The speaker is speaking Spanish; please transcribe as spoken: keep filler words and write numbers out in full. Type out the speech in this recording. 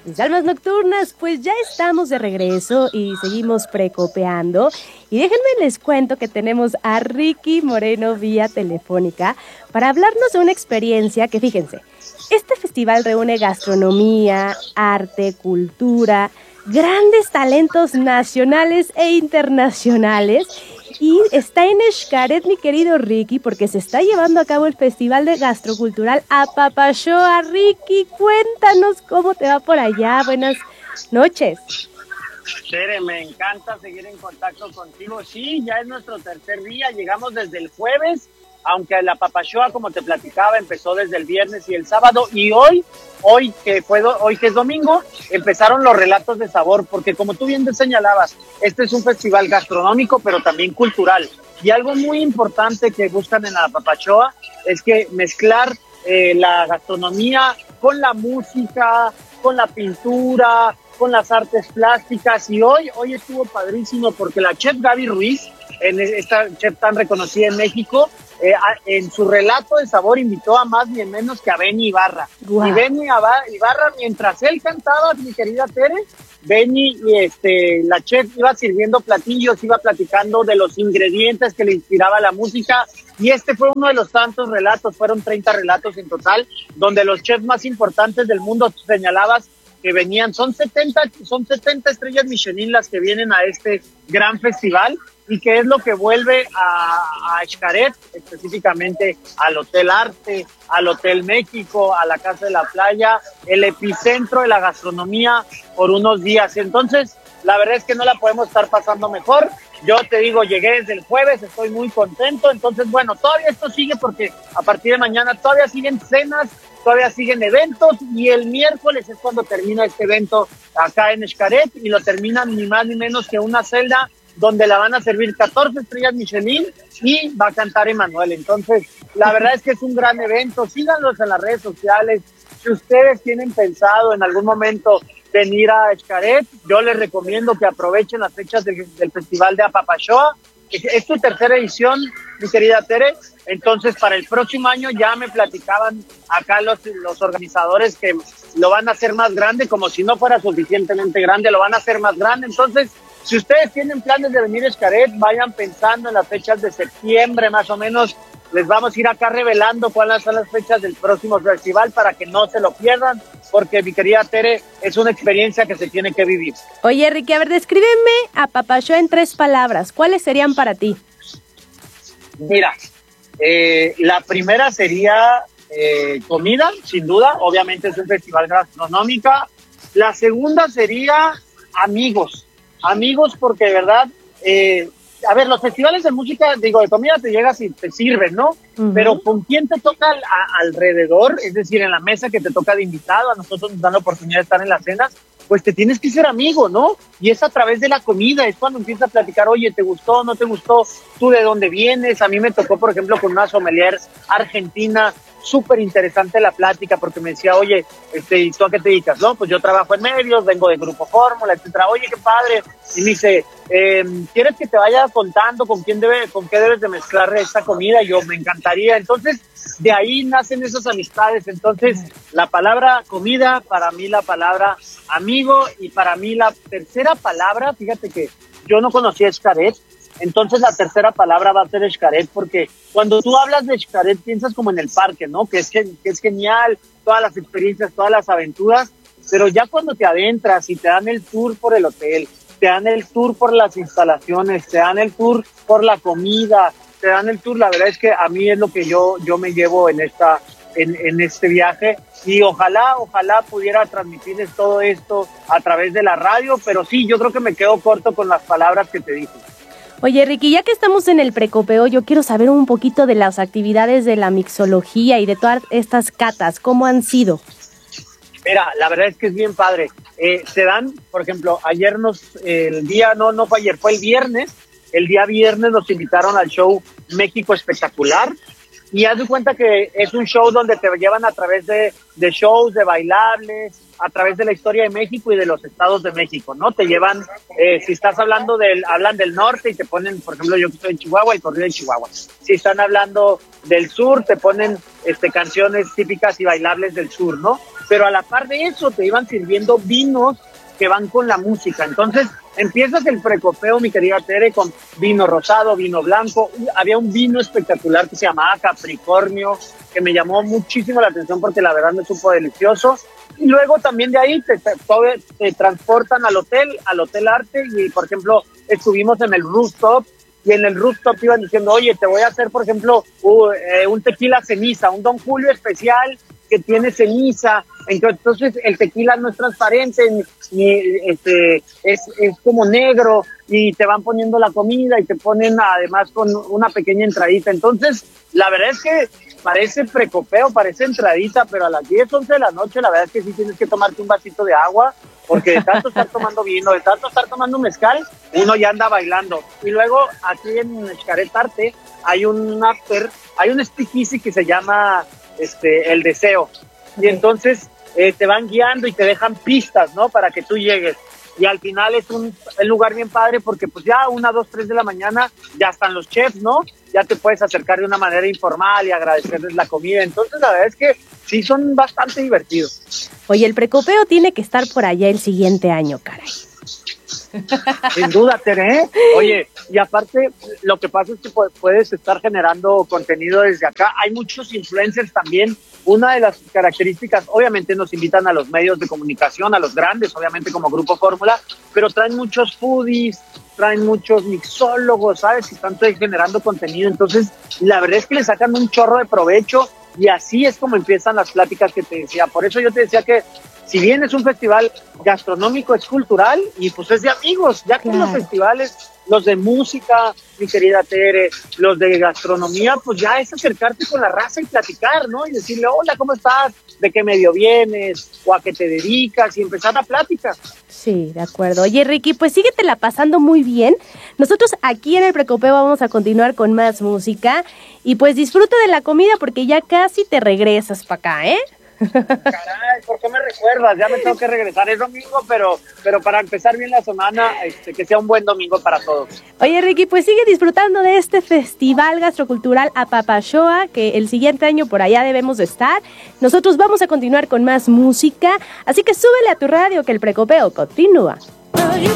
Mis almas nocturnas, pues ya estamos de regreso y seguimos precopeando. Y déjenme les cuento que tenemos a Ricky Moreno vía telefónica para hablarnos de una experiencia que, fíjense, este festival reúne gastronomía, arte, cultura, grandes talentos nacionales e internacionales. Y está en Xcaret, mi querido Ricky, porque se está llevando a cabo el Festival de Gastrocultural Apapachóa. Ricky, cuéntanos cómo te va por allá. Buenas noches. Tere, me encanta seguir en contacto contigo. Sí, ya es nuestro tercer día, llegamos desde el jueves, aunque la Apapachóa, como te platicaba, empezó desde el viernes y el sábado, y hoy, hoy que fue do, hoy que es domingo, empezaron los relatos de sabor, porque como tú bien te señalabas, este es un festival gastronómico, pero también cultural. Y algo muy importante que buscan en la Apapachóa es que mezclar eh, la gastronomía con la música, con la pintura, con las artes plásticas. Y hoy, hoy estuvo padrísimo porque la chef Gaby Ruiz, en esta chef tan reconocida en México, eh, en su relato de sabor invitó a más ni menos que a Benny Ibarra. Wow. Y Benny Ibarra, mientras él cantaba, mi querida Tere, Benny y este, la chef iba sirviendo platillos, iba platicando de los ingredientes que le inspiraba la música, y este fue uno de los tantos relatos, fueron treinta relatos en total, donde los chefs más importantes del mundo, tú señalabas, que venían, son setenta, son setenta estrellas Michelin las que vienen a este gran festival, y que es lo que vuelve a, a Xcaret, específicamente al Hotel Arte, al Hotel México, a la Casa de la Playa, el epicentro de la gastronomía por unos días. Entonces, la verdad es que no la podemos estar pasando mejor. Yo te digo, llegué desde el jueves, estoy muy contento. Entonces, bueno, todavía esto sigue porque a partir de mañana todavía siguen cenas, todavía siguen eventos, y el miércoles es cuando termina este evento acá en Xcaret, y lo terminan ni más ni menos que una celda donde la van a servir catorce estrellas Michelin y va a cantar Emanuel. Entonces, la verdad es que es un gran evento. Síganlos en las redes sociales. Si ustedes tienen pensado en algún momento venir a Xcaret, yo les recomiendo que aprovechen las fechas del, del Festival de Apapachóa. Es, es tu tercera edición, mi querida Tere. Entonces, para el próximo año ya me platicaban acá los, los organizadores que lo van a hacer más grande, como si no fuera suficientemente grande, lo van a hacer más grande. Entonces, si ustedes tienen planes de venir a Xcaret, vayan pensando en las fechas de septiembre más o menos. Les vamos a ir acá revelando cuáles son las fechas del próximo festival para que no se lo pierdan, porque mi querida Tere, es una experiencia que se tiene que vivir. Oye, Ricky, a ver, descríbeme a Apapachóa en tres palabras. ¿Cuáles serían para ti? Mira, eh, la primera sería eh, comida, sin duda. Obviamente es un festival gastronómico. La segunda sería amigos. Amigos, porque de verdad, eh, a ver, los festivales de música, digo, de comida te llegas y te sirven, ¿no? Uh-huh. Pero con quién te toca al, a, alrededor, es decir, en la mesa que te toca de invitado, a nosotros nos dan la oportunidad de estar en las cenas, pues te tienes que ser amigo, ¿no? Y es a través de la comida, es cuando empiezas a platicar, oye, ¿te gustó, no te gustó? ¿Tú de dónde vienes? A mí me tocó, por ejemplo, con una sommelier argentina, súper interesante la plática, porque me decía, oye, este, ¿y tú a qué te dedicas? No, pues yo trabajo en medios, vengo de Grupo Fórmula, etcétera. Oye, qué padre. Y me dice, eh, ¿quieres que te vaya contando con quién debe, con qué debes de mezclar esta comida? Y yo, me encantaría. Entonces, de ahí nacen esas amistades. Entonces, la palabra comida, para mí la palabra amigo, y para mí la tercera palabra, fíjate que yo no conocía Xcaret. Entonces la tercera palabra va a ser Xcaret, porque cuando tú hablas de Xcaret piensas como en el parque, ¿no? Que es, que es genial, todas las experiencias, todas las aventuras, pero ya cuando te adentras y te dan el tour por el hotel, te dan el tour por las instalaciones, te dan el tour por la comida, te dan el tour, la verdad es que a mí es lo que yo, yo me llevo en esta, en, en este viaje, y ojalá, ojalá pudiera transmitirles todo esto a través de la radio, pero sí, yo creo que me quedo corto con las palabras que te dije. Oye, Ricky, ya que estamos en el precopeo, yo quiero saber un poquito de las actividades de la mixología y de todas estas catas, ¿cómo han sido? Mira, la verdad es que es bien padre. Eh, se dan, por ejemplo, ayer nos, eh, el día, no, no fue ayer, fue el viernes, el día viernes nos invitaron al show México Espectacular, y haz de cuenta que es un show donde te llevan a través de, de shows, de bailables, a través de la historia de México y de los estados de México, ¿no? Te llevan, eh, si estás hablando del, hablan del norte y te ponen, por ejemplo, yo que estoy en Chihuahua, el corrido de Chihuahua. Si están hablando del sur, te ponen este, canciones típicas y bailables del sur, ¿no? pero a la par de eso te iban sirviendo vinos que van con la música. Entonces empiezas el precopeo, mi querida Tere, con vino rosado, vino blanco. Había un vino espectacular que se llamaba Capricornio, que me llamó muchísimo la atención porque la verdad me supo delicioso. Y luego también de ahí te, te, te transportan al hotel, al Hotel Arte, y por ejemplo estuvimos en el rooftop, y en el rooftop iban diciendo, oye, te voy a hacer por ejemplo uh, eh, un tequila ceniza, un Don Julio especial que tiene ceniza. Entonces el tequila no es transparente, ni, ni este, es, es como negro, y te van poniendo la comida y te ponen además con una pequeña entradita. Entonces la verdad es que parece precopeo, parece entradita, pero a las diez, once de la noche la verdad es que sí tienes que tomarte un vasito de agua, porque de tanto estar tomando vino, de tanto estar tomando mezcal, uno ya anda bailando. Y luego aquí en Xcaret Arte hay un after, hay un speakeasy que se llama este El Deseo, y entonces eh, te van guiando y te dejan pistas, ¿no? Para que tú llegues. Y al final es un, un lugar bien padre porque pues ya una, dos, tres de la mañana ya están los chefs, ¿no? Ya te puedes acercar de una manera informal y agradecerles la comida. Entonces la verdad es que sí son bastante divertidos. Oye, el precopeo tiene que estar por allá el siguiente año, caray. Sin duda, Tere, ¿eh? Oye, y aparte lo que pasa es que puedes estar generando contenido desde acá. Hay muchos influencers también. Una de las características, obviamente nos invitan a los medios de comunicación, a los grandes, obviamente como Grupo Fórmula, pero traen muchos foodies, traen muchos mixólogos, ¿sabes? Y están generando contenido. Entonces, la verdad es que le sacan un chorro de provecho, y así es como empiezan las pláticas que te decía. Por eso yo te decía que si bien es un festival gastronómico, es cultural y pues es de amigos, ya que claro. Los festivales, los de música, mi querida Tere, los de gastronomía, pues ya es acercarte con la raza y platicar, ¿no? Y decirle, hola, ¿cómo estás? ¿De qué medio vienes? ¿O a qué te dedicas? Y empezar la plática. Sí, de acuerdo. Oye, Ricky, pues síguetela pasando muy bien. Nosotros aquí en el Precopeo vamos a continuar con más música, y pues disfruta de la comida porque ya casi te regresas para acá, ¿eh? Caray, ¿por qué me recuerdas? Ya me tengo que regresar, es domingo, pero, pero para empezar bien la semana, este, que sea un buen domingo para todos. Oye, Ricky, pues sigue disfrutando de este festival gastrocultural Apapashoa, que el siguiente año por allá debemos de estar. Nosotros vamos a continuar con más música, así que súbele a tu radio que el Precopeo continúa.